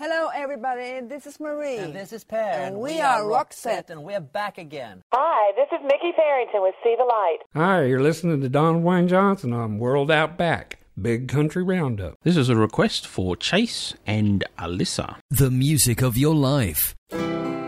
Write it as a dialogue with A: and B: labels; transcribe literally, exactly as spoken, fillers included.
A: Hello, everybody. This is Marie.
B: And this is Per.
A: And we, we are Roxette.
B: And we're back again.
C: Hi, this is Mickey Farrington with See the Light.
D: Hi, you're listening to Don Wayne Johnson on World Out Back, Big Country Roundup.
E: This is a request for Chase and Alyssa.
F: The music of your life.